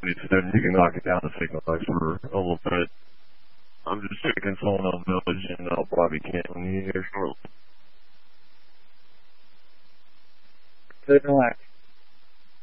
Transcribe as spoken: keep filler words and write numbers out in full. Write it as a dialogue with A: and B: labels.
A: seventy-seven, you can knock it down to signal for a little bit. I'm just checking someone on Village, and I'll probably cancel you here shortly.
B: Signal X.